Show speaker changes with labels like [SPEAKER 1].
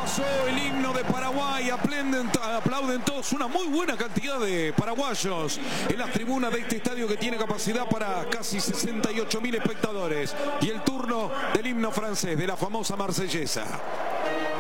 [SPEAKER 1] pasó el himno de Paraguay, aplauden todos, una muy buena cantidad de paraguayos en las tribunas de este estadio que tiene capacidad para casi 68.000 espectadores. Y el turno del himno francés, de la famosa marsellesa.